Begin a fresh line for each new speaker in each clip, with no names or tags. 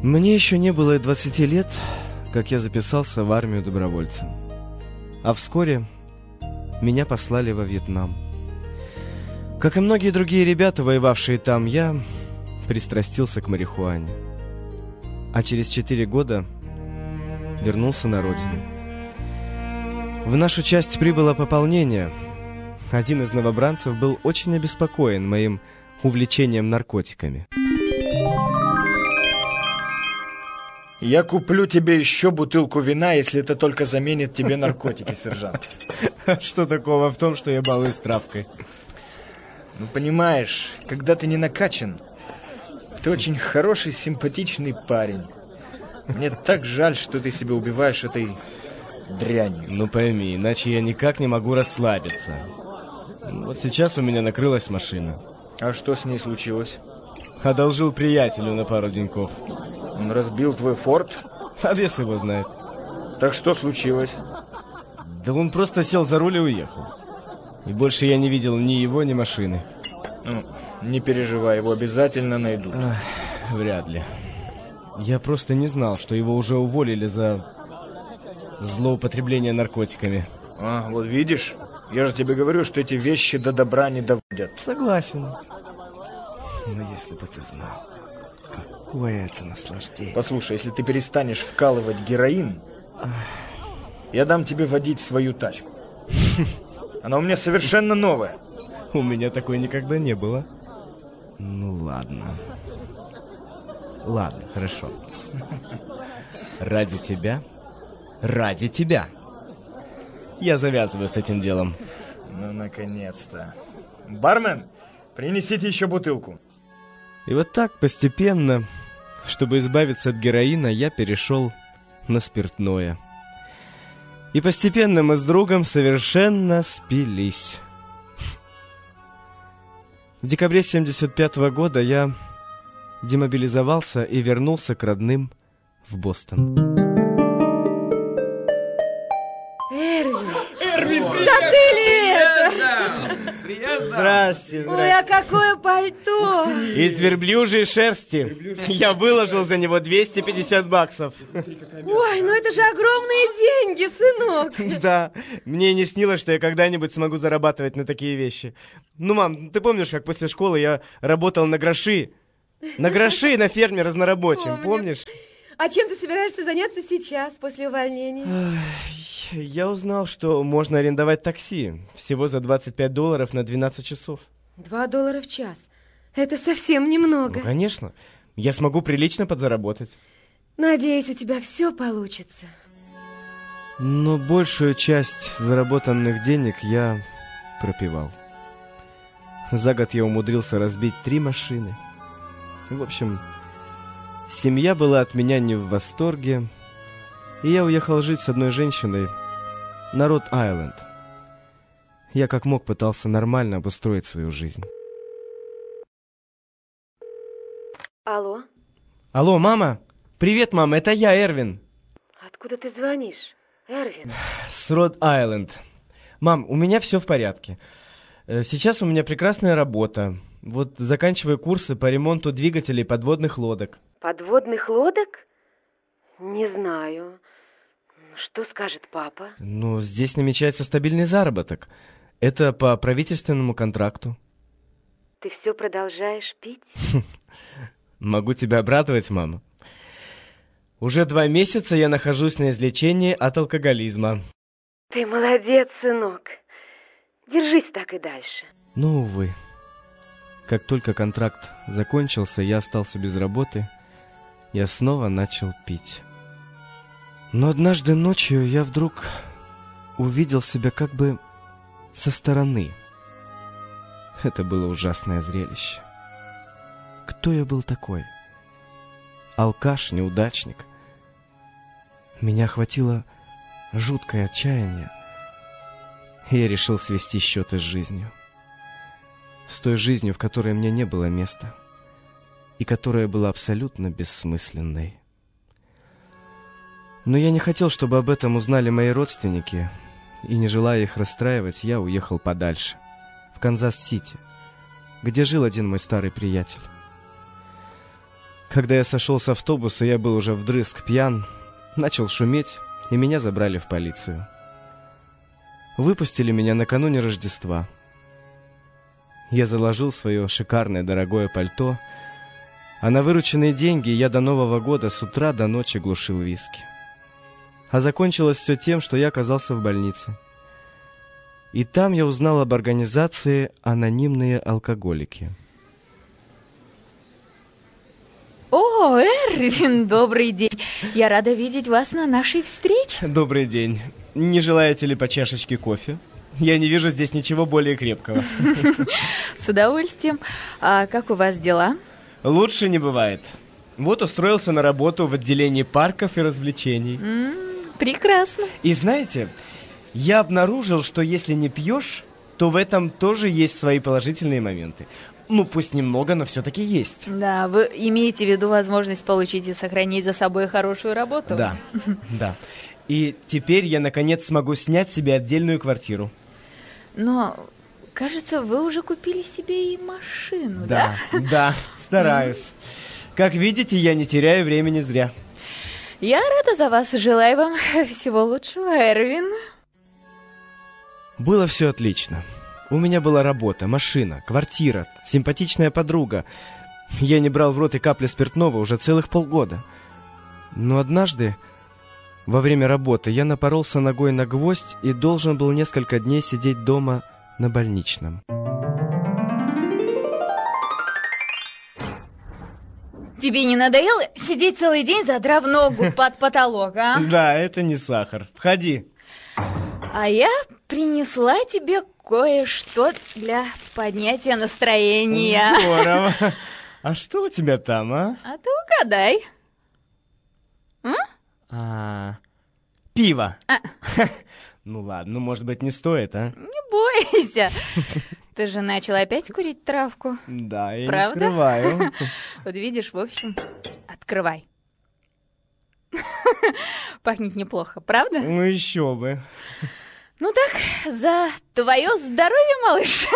Мне еще не было и 20 лет, как я записался в армию добровольцем. А вскоре меня послали во Вьетнам. Как и многие другие ребята, воевавшие там, я пристрастился к марихуане. А через 4 года вернулся на родину. В нашу часть прибыло пополнение. Один из новобранцев был очень обеспокоен моим увлечением наркотиками.
Я куплю тебе еще бутылку вина, если это только заменит тебе наркотики, сержант.
Что такого в том, что я балуюсь травкой?
Ну, понимаешь, когда ты не накачан, ты очень хороший, симпатичный парень. Мне так жаль, что ты себя убиваешь этой дрянью.
Ну пойми, иначе я никак не могу расслабиться. Вот сейчас у меня накрылась машина.
А что с ней случилось?
Одолжил приятелю на пару деньков.
Он разбил твой форт?
А бес его знает.
Так что случилось?
Да он просто сел за руль и уехал. И больше я не видел ни его, ни машины.
Ну, не переживай, его обязательно найдут.
Вряд ли. Я просто не знал, что его уже уволили за злоупотребление наркотиками.
А, вот видишь? Я же тебе говорю, что эти вещи до добра не доводят.
Согласен. Но если бы ты знал, какое это наслаждение.
Послушай, если ты перестанешь вкалывать героин, я дам тебе водить свою тачку. Она у меня совершенно новая.
У меня такой никогда не было. Ну ладно. Ладно, хорошо. Ради тебя. Я завязываю с этим делом.
Ну, наконец-то. Бармен, принесите еще бутылку.
И вот так постепенно, чтобы избавиться от героина, я перешел на спиртное. И постепенно мы с другом совершенно спились. В декабре 1975 года я демобилизовался и вернулся к родным в Бостон.
Эрвин, да ты ли это?
Здрасте.
Ой, а какое пальто!
Из верблюжьей шерсти. Я выложил за него $250.
Ой, ну это же огромные деньги, сынок.
Да, мне не снилось, что я когда-нибудь смогу зарабатывать на такие вещи. Ну, мам, ты помнишь, как после школы я работал на гроши? На ферме разнорабочим, помнишь?
А чем ты собираешься заняться сейчас, после увольнения?
Я узнал, что можно арендовать такси. Всего за $25 на 12 часов.
$2 в час. Это совсем немного.
Ну, конечно. Я смогу прилично подзаработать.
Надеюсь, у тебя все получится.
Но большую часть заработанных денег я пропивал. За год я умудрился разбить 3 машины. В общем, семья была от меня не в восторге, и я уехал жить с одной женщиной на Род-Айленд. Я как мог пытался нормально обустроить свою жизнь.
Алло?
Алло, мама? Привет, мама, это я, Эрвин.
Откуда ты звонишь, Эрвин?
С Род-Айленд. Мам, у меня все в порядке. Сейчас у меня прекрасная работа. Вот заканчиваю курсы по ремонту двигателей подводных лодок.
Подводных лодок? Не знаю. Что скажет папа?
Ну, здесь намечается стабильный заработок. Это по правительственному контракту.
Ты все продолжаешь пить?
Могу тебя обрадовать, мама. Уже 2 месяца я нахожусь на излечении от алкоголизма.
Ты молодец, сынок. Держись так и дальше.
Ну, увы. Как только контракт закончился, я остался без работы. Я снова начал пить. Но однажды ночью я вдруг увидел себя как бы со стороны. Это было ужасное зрелище. Кто я был такой? Алкаш, неудачник. Меня охватило жуткое отчаяние. И я решил свести счеты с жизнью. С той жизнью, в которой мне не было места. И которая была абсолютно бессмысленной. Но я не хотел, чтобы об этом узнали мои родственники. И не желая их расстраивать, я уехал подальше. В Канзас-Сити, где жил один мой старый приятель. Когда я сошел с автобуса, я был уже вдрызг пьян, начал шуметь, и меня забрали в полицию. Выпустили меня накануне Рождества. Я заложил свое шикарное дорогое пальто, а на вырученные деньги я до Нового года с утра до ночи глушил виски. А закончилось все тем, что я оказался в больнице. И там я узнал об организации «Анонимные алкоголики».
О, Эрвин, добрый день. Я рада видеть вас на нашей встрече.
Добрый день. Не желаете ли по чашечке кофе? Я не вижу здесь ничего более крепкого.
С удовольствием. А как у вас дела?
Лучше не бывает. Вот устроился на работу в отделении парков и развлечений.
Прекрасно.
И знаете, я обнаружил, что если не пьешь, то в этом тоже есть свои положительные моменты. Ну, пусть немного, но все-таки есть.
Да, вы имеете в виду возможность получить и сохранить за собой хорошую работу?
Да, да. И теперь я, наконец, смогу снять себе отдельную квартиру.
Но, кажется, вы уже купили себе и машину, да?
Да, стараюсь. Как видите, я не теряю времени зря.
Я рада за вас и желаю вам всего лучшего, Эрвин.
Было все отлично. У меня была работа, машина, квартира, симпатичная подруга. Я не брал в рот и капли спиртного уже целых полгода. Но однажды, во время работы, я напоролся ногой на гвоздь и должен был несколько дней сидеть дома на больничном.
Тебе не надоело сидеть целый день, задрав ногу под потолок, а?
Да, это не сахар. Входи.
А я принесла тебе кое-что для поднятия настроения.
Здорово. А что у тебя там, а?
А ты угадай.
Пиво. Ну ладно, может быть, не стоит, а?
Не бойся. Ты же начал опять курить травку.
Да, я
Правда?
не скрываю.
Вот видишь, в общем, открывай. Пахнет неплохо, правда?
Ну еще бы.
Ну так, за твое здоровье, малыш.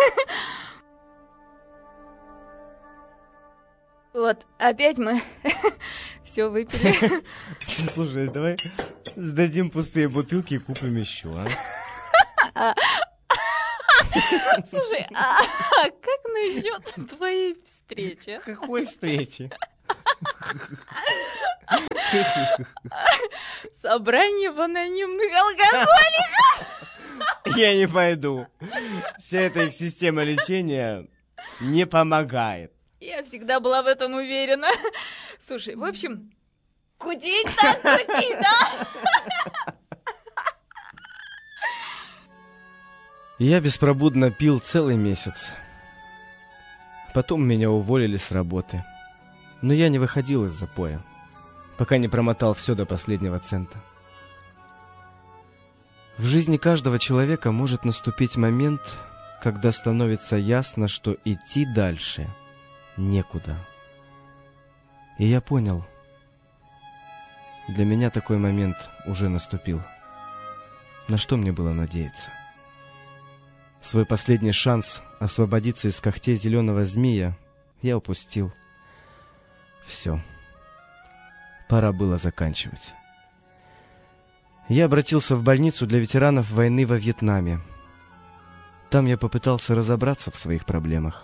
Вот, опять мы все выпили.
Слушай, давай сдадим пустые бутылки и купим еще, а?
Слушай, а как насчет твоей встречи?
Какой встречи?
Собрание в анонимных алкоголиков.
Я не пойду. Вся эта их система лечения не помогает.
Я всегда была в этом уверена. Слушай, в общем, кутить так кутить, да?
Я беспробудно пил целый месяц. Потом меня уволили с работы. Но я не выходил из запоя, пока не промотал все до последнего цента. В жизни каждого человека может наступить момент, когда становится ясно, что идти дальше некуда. И я понял, для меня такой момент уже наступил. На что мне было надеяться? Свой последний шанс освободиться из когтей зеленого змея я упустил. Все. Пора было заканчивать. Я обратился в больницу для ветеранов войны во Вьетнаме. Там я попытался разобраться в своих проблемах.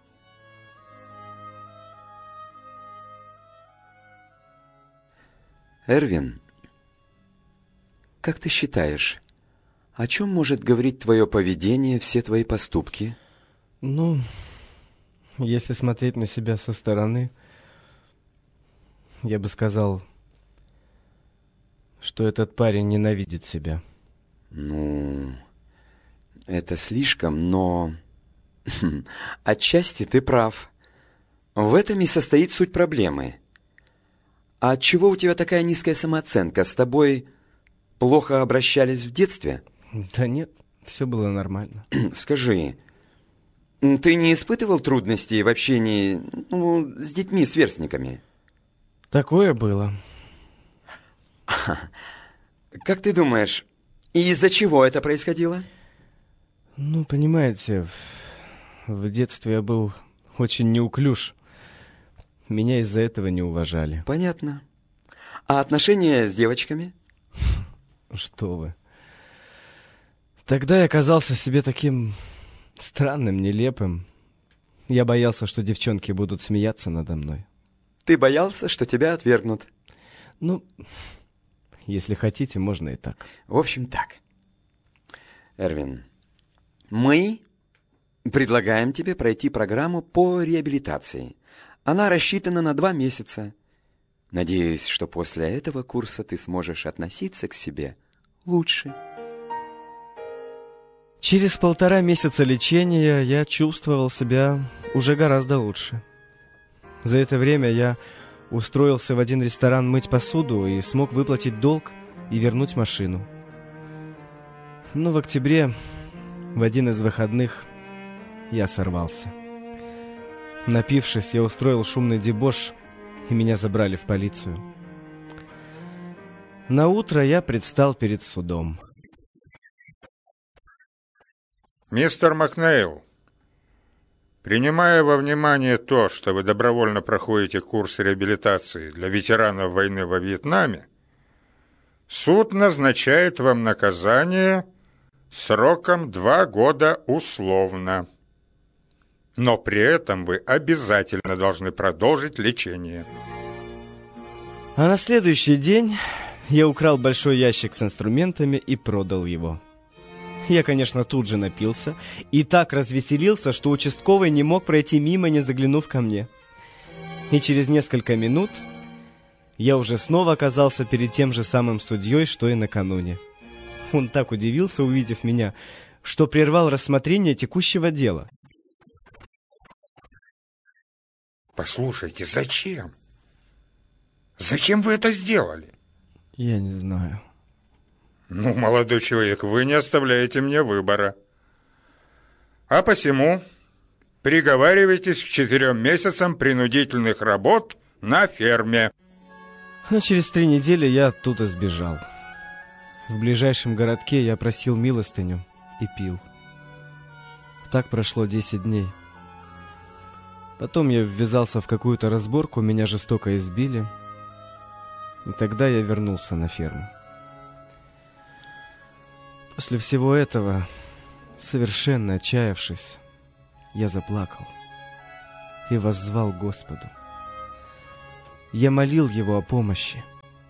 Эрвин, как ты считаешь, о чем может говорить твое поведение, все твои поступки?
Ну, если смотреть на себя со стороны, я бы сказал, что этот парень ненавидит себя.
Ну, это слишком, но отчасти ты прав. В этом и состоит суть проблемы. А отчего у тебя такая низкая самооценка? С тобой плохо обращались в детстве?
Да нет, все было нормально.
Скажи, ты не испытывал трудностей в общении, с детьми, сверстниками?
Такое было.
Как ты думаешь, из-за чего это происходило?
Ну, понимаете, в детстве я был очень неуклюж. меня из-за этого не уважали.
Понятно. А отношения с девочками?
Что вы. Тогда я казался себе таким странным, нелепым. Я боялся, что девчонки будут смеяться надо мной.
Ты боялся, что тебя отвергнут?
Ну, если хотите, можно и так.
В общем, так. Эрвин, мы предлагаем тебе пройти программу по реабилитации. Она рассчитана на 2 месяца. Надеюсь, что после этого курса ты сможешь относиться к себе лучше.
Через 1,5 месяца лечения я чувствовал себя уже гораздо лучше. За это время я устроился в один ресторан мыть посуду и смог выплатить долг и вернуть машину. Но в октябре, в один из выходных, я сорвался. Напившись, я устроил шумный дебош, и меня забрали в полицию. Наутро я предстал перед судом.
Мистер Макнейл, принимая во внимание то, что вы добровольно проходите курс реабилитации для ветеранов войны во Вьетнаме, суд назначает вам наказание сроком 2 года условно. Но при этом вы обязательно должны продолжить лечение.
А на следующий день я украл большой ящик с инструментами и продал его. Я, конечно, тут же напился и так развеселился, что участковый не мог пройти мимо, не заглянув ко мне. И через несколько минут я уже снова оказался перед тем же самым судьей, что и накануне. Он так удивился, увидев меня, что прервал рассмотрение текущего дела.
Послушайте, зачем? Зачем вы это сделали?
Я не знаю.
Ну, молодой человек, вы не оставляете мне выбора. А посему приговариваетесь к 4 месяцам принудительных работ на ферме.
Но через 3 недели я оттуда сбежал. В ближайшем городке я просил милостыню и пил. Так прошло 10 дней. Потом я ввязался в какую-то разборку, меня жестоко избили. И тогда я вернулся на ферму. После всего этого, совершенно отчаявшись, я заплакал и воззвал к Господу. Я молил Его о помощи.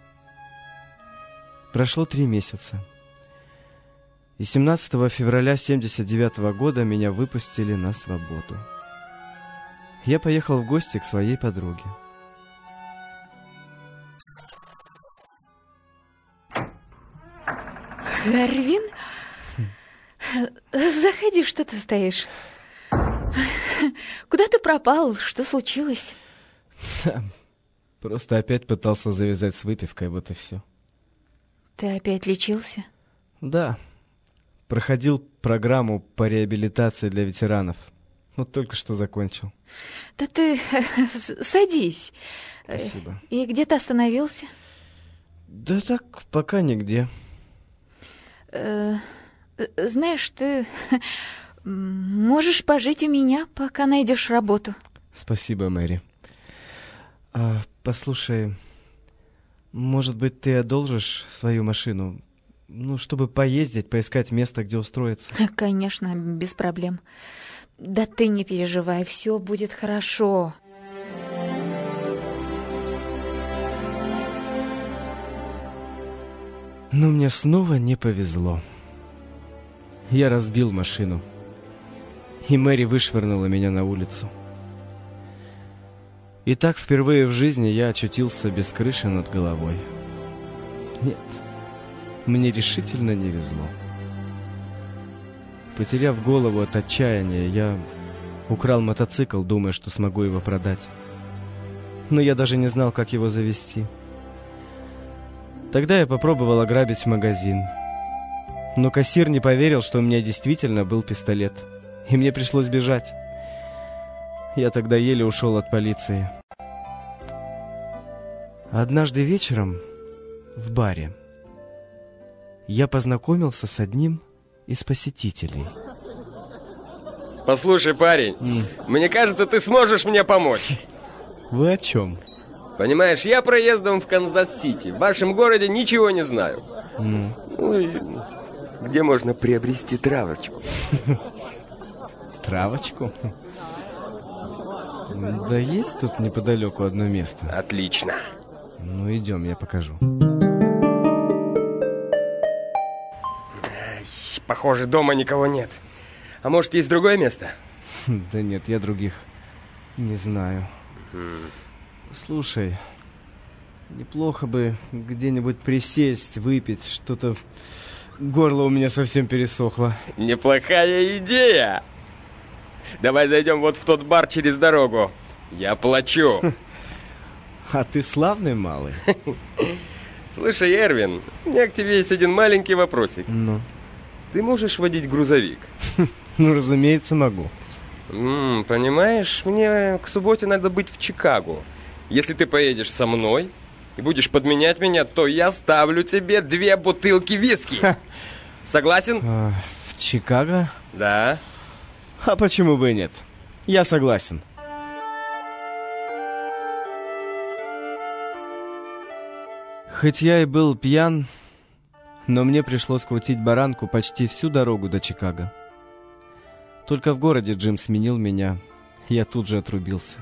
Прошло 3 месяца, и 17 февраля 1979 года меня выпустили на свободу. Я поехал в гости к своей подруге.
Эрвин? Заходи, что ты стоишь? Куда ты пропал? Что случилось?
Да, просто опять пытался завязать с выпивкой, вот и все.
Ты опять лечился?
Да, проходил программу по реабилитации для ветеранов. Вот только что закончил.
Да ты садись.
Спасибо.
И где ты остановился?
Да так, пока нигде.
Знаешь, ты можешь пожить у меня, пока найдешь работу.
Спасибо, Мэри. Послушай, может быть, ты одолжишь свою машину? Ну, чтобы поездить, поискать место, где устроиться.
Конечно, без проблем. Да ты не переживай, все будет хорошо.
Но мне снова не повезло. Я разбил машину, и Мэри вышвырнула меня на улицу. И так впервые в жизни я очутился без крыши над головой. Нет, мне решительно не везло. Потеряв голову от отчаяния, я украл мотоцикл, думая, что смогу его продать. Но я даже не знал, как его завести. Тогда я попробовал ограбить магазин. Но кассир не поверил, что у меня действительно был пистолет. И мне пришлось бежать. Я тогда еле ушел от полиции. Однажды вечером в баре я познакомился с одним из посетителей.
Послушай, парень, мне кажется, ты сможешь мне помочь.
Вы о чем?
Понимаешь, я проездом в Канзас-Сити. В вашем городе ничего не знаю. Ну и где можно приобрести травочку?
Травочку? Да есть тут неподалеку одно место.
Отлично.
Ну, идем, я покажу.
Похоже, дома никого нет. А может, есть другое место?
Да нет, я других не знаю. Слушай, неплохо бы где-нибудь присесть, выпить. Что-то горло у меня совсем пересохло.
Неплохая идея. Давай зайдем вот в тот бар через дорогу. Я плачу.
А ты славный малый.
Слушай, Эрвин, у меня к тебе есть один маленький вопросик.
Ну?
Ты можешь водить грузовик?
Ну, разумеется, могу.
Понимаешь, мне к субботе надо быть в Чикаго. Если ты поедешь со мной и будешь подменять меня, то я ставлю тебе 2 бутылки виски. Согласен?
В Чикаго?
Да.
А почему бы и нет? Я согласен. Хоть я и был пьян, но мне пришлось крутить баранку почти всю дорогу до Чикаго. Только в городе Джим сменил меня, и я тут же отрубился.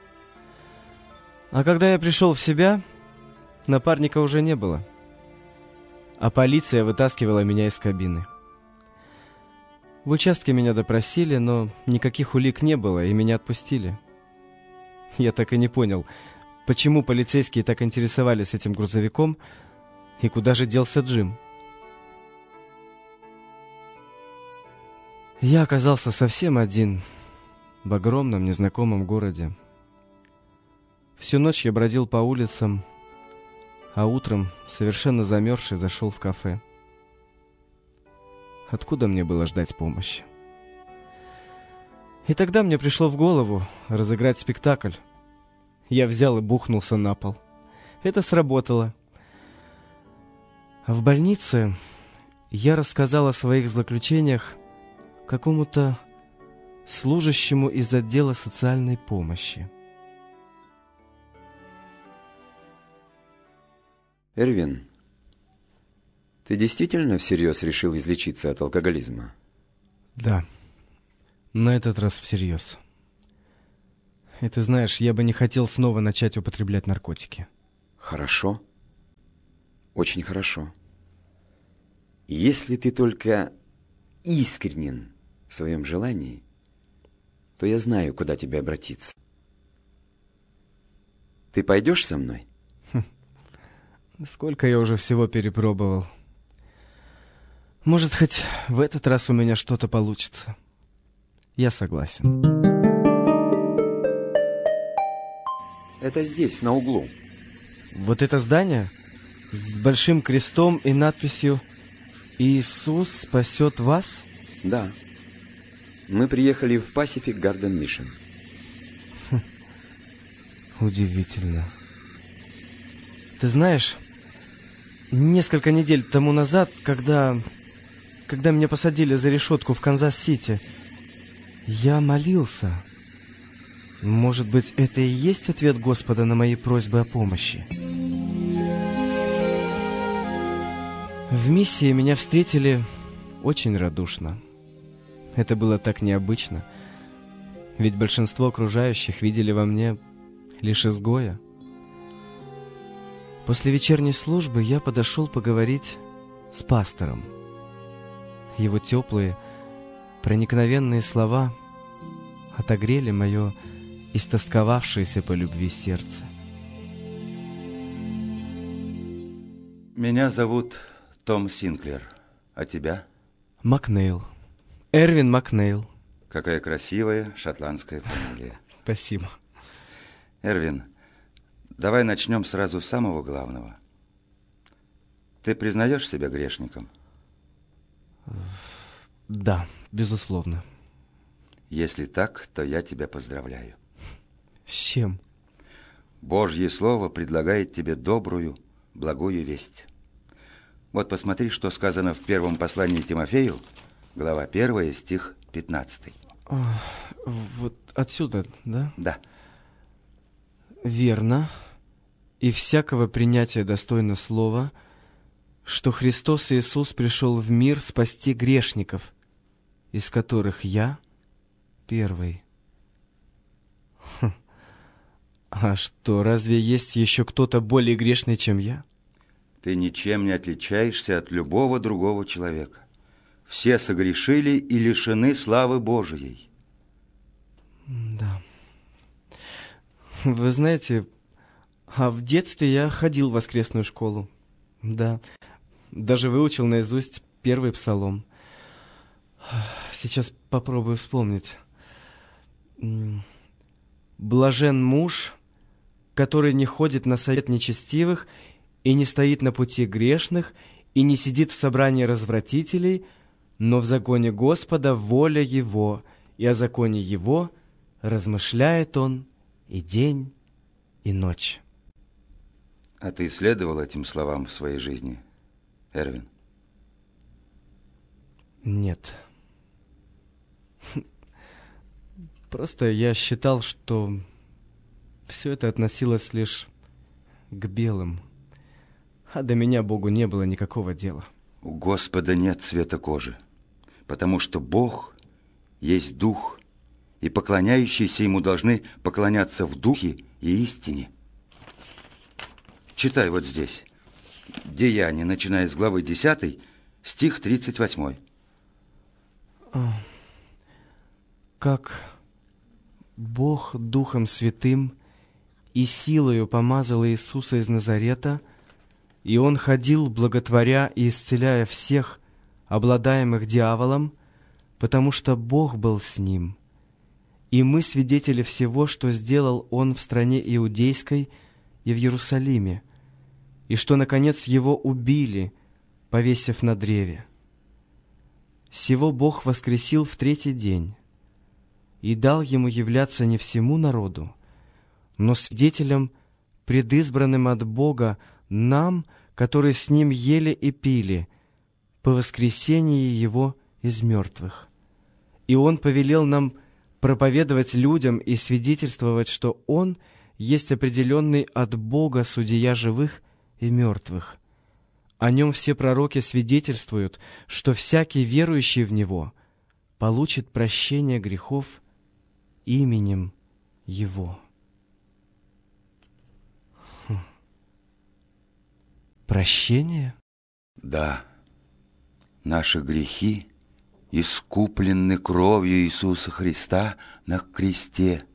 А когда я пришел в себя, напарника уже не было, а полиция вытаскивала меня из кабины. В участке меня допросили, но никаких улик не было, и меня отпустили. Я так и не понял, почему полицейские так интересовались этим грузовиком, и куда же делся Джим. Я оказался совсем один в огромном незнакомом городе. Всю ночь я бродил по улицам, а утром, совершенно замерзший, зашел в кафе. Откуда мне было ждать помощи? И тогда мне пришло в голову разыграть спектакль. Я взял и бухнулся на пол. Это сработало. А в больнице я рассказал о своих злоключениях какому-то служащему из отдела социальной помощи.
Эрвин, ты действительно всерьез решил излечиться от алкоголизма?
Да, на этот раз всерьез. И ты знаешь, я бы не хотел снова начать употреблять наркотики.
Хорошо. Очень хорошо. Если ты только искренен в своем желании, то я знаю, куда тебе обратиться. Ты пойдешь со мной?
Сколько я уже всего перепробовал. Может, хоть в этот раз у меня что-то получится. Я согласен.
Это здесь, на углу.
Вот это здание с большим крестом и надписью «Иисус спасет вас»?
Да. Мы приехали в Pacific Garden Mission.
Удивительно. Ты знаешь, несколько недель тому назад, когда меня посадили за решетку в Канзас-Сити, я молился. Может быть, это и есть ответ Господа на мои просьбы о помощи? В миссии меня встретили очень радушно. Это было так необычно, ведь большинство окружающих видели во мне лишь изгоя. После вечерней службы я подошел поговорить с пастором. Его теплые, проникновенные слова отогрели мое истосковавшееся по любви сердце.
Меня зовут Том Синклер. А тебя?
Макнейл. Эрвин Макнейл.
Какая красивая шотландская фамилия.
Спасибо.
Эрвин, давай начнем сразу с самого главного. Ты признаешь себя грешником?
Да, безусловно.
Если так, то я тебя поздравляю.
С чем?
Божье Слово предлагает тебе добрую, благую весть. Вот посмотри, что сказано в первом послании Тимофею, глава 1, стих 15.
Вот отсюда, да?
Да.
Верно, и всякого принятия достойно слова, что Христос Иисус пришел в мир спасти грешников, из которых я первый. А что, разве есть еще кто-то более грешный, чем я?
Ты ничем не отличаешься от любого другого человека. Все согрешили и лишены славы Божией.
Да. Вы знаете, а в детстве я ходил в воскресную школу. Да. Даже выучил наизусть первый псалом. Сейчас попробую вспомнить. Блажен муж, который не ходит на совет нечестивых и не стоит на пути грешных и не сидит в собрании развратителей, но в законе Господа воля его, и о законе его размышляет он и день, и ночь.
А ты следовал этим словам в своей жизни, Эрвин?
Нет. Просто я считал, что все это относилось лишь к белым, а до меня Богу не было никакого дела.
У Господа нет цвета кожи, потому что Бог есть Дух, и поклоняющиеся Ему должны поклоняться в Духе и истине. Читай вот здесь. Деяния, начиная с главы 10, стих 38.
Как Бог Духом Святым и силою помазал Иисуса из Назарета, и Он ходил, благотворя и исцеляя всех, обладаемых дьяволом, потому что Бог был с Ним. И мы свидетели всего, что сделал Он в стране Иудейской и в Иерусалиме, и что, наконец, Его убили, повесив на древе. Сего Бог воскресил в третий день и дал Ему являться не всему народу, но свидетелям, предизбранным от Бога, нам, которые с Ним ели и пили, по воскресении Его из мертвых. И Он повелел нам проповедовать людям и свидетельствовать, что Он есть определенный от Бога судья живых и мертвых. О Нем все пророки свидетельствуют, что всякий верующий в Него получит прощение грехов именем Его. Прощение?
Да, наши грехи искуплены кровью Иисуса Христа на кресте.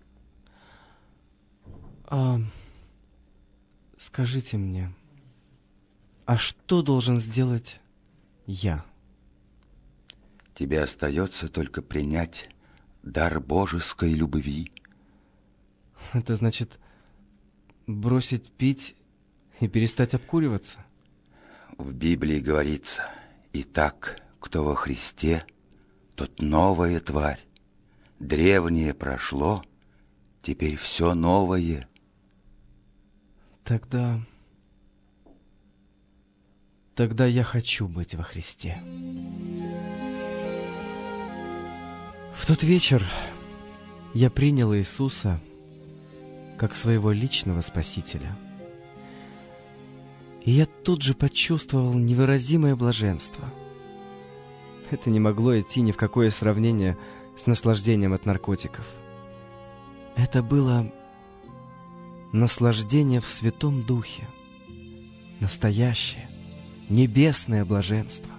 Скажите мне, а что должен сделать я?
Тебе остается только принять дар божеской любви.
Это значит бросить пить и перестать обкуриваться?
В Библии говорится: «Итак, кто во Христе, тот новая тварь. Древнее прошло, теперь все новое».
Тогда я хочу быть во Христе. В тот вечер я принял Иисуса как своего личного Спасителя. И я тут же почувствовал невыразимое блаженство. Это не могло идти ни в какое сравнение с наслаждением от наркотиков. Это было наслаждение в Святом Духе, настоящее, небесное блаженство.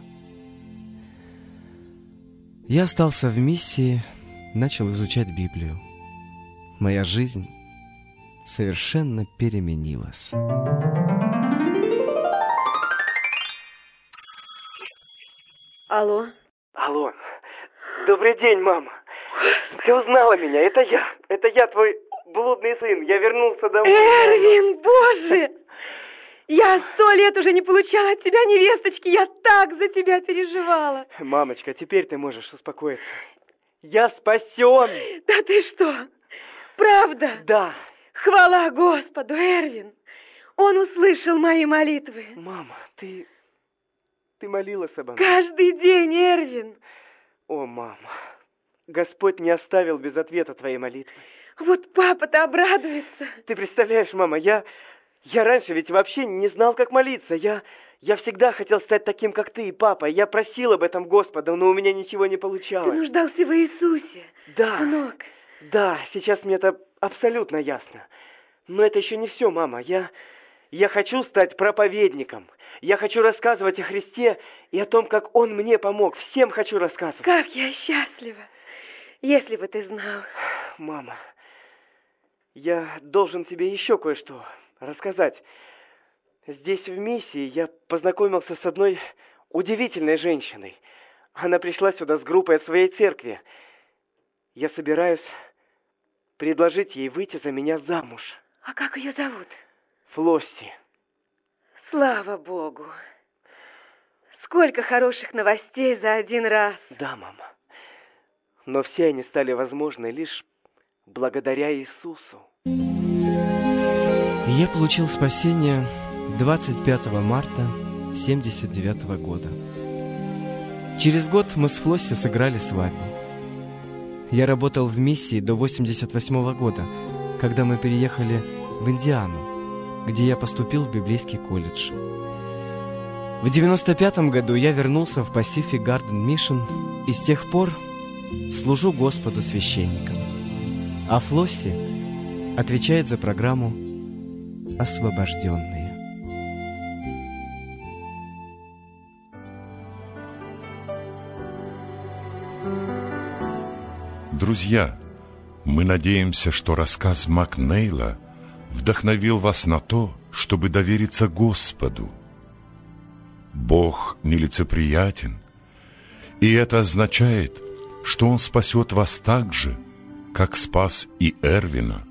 Я остался в миссии, начал изучать Библию. Моя жизнь совершенно переменилась.
Алло?
Алло. Добрый день, мама. Ты узнала меня, это я, твой блудный сын. Я вернулся домой.
Эрвин, боже! Я 100 лет уже не получала от тебя невесточки. Я так за тебя переживала.
Мамочка, теперь ты можешь успокоиться. Я спасен.
Да ты что? Правда?
Да.
Хвала Господу, Эрвин. Он услышал мои молитвы.
Мама, ты молилась обо мне?
Каждый день, Эрвин.
О, мама, Господь не оставил без ответа твоей молитвы.
Вот папа-то обрадуется.
Ты представляешь, мама, я раньше ведь вообще не знал, как молиться. Я всегда хотел стать таким, как ты и папа. Я просил об этом Господа, но у меня ничего не получалось.
Ты нуждался в Иисусе,
да,
сынок.
Да, сейчас мне это абсолютно ясно. Но это еще не все, мама. Я хочу стать проповедником. Я хочу рассказывать о Христе и о том, как Он мне помог. Всем хочу рассказывать.
Как я счастлива, если бы ты знал.
Мама, я должен тебе еще кое-что рассказать. Здесь, в миссии, я познакомился с одной удивительной женщиной. Она пришла сюда с группой от своей церкви. Я собираюсь предложить ей выйти за меня замуж.
А как ее зовут?
Флосси.
Слава Богу. Сколько хороших новостей за один раз.
Да, мама. Но все они стали возможны лишь благодаря Иисусу.
Я получил спасение 25 марта 1979 года. Через год мы с Флосси сыграли свадьбу. Я работал в миссии до 1988 года, когда мы переехали в Индиану, где я поступил в библейский колледж. В 1995 году я вернулся в Pacific Garden Mission и с тех пор служу Господу священником. А Флосси отвечает за программу «Освобожденные».
Друзья, мы надеемся, что рассказ Макнейла вдохновил вас на то, чтобы довериться Господу. Бог нелицеприятен, и это означает, что Он спасет вас так же, как спас и Эрвина.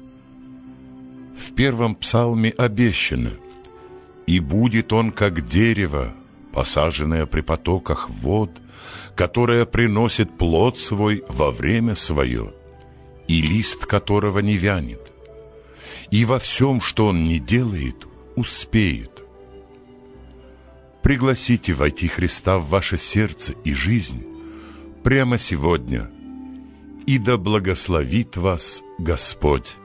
В первом псалме обещано: «И будет он, как дерево, посаженное при потоках вод, которое приносит плод свой во время свое, и лист которого не вянет, и во всем, что он не делает, успеет». Пригласите войти Христа в ваше сердце и жизнь прямо сегодня, и да благословит вас Господь.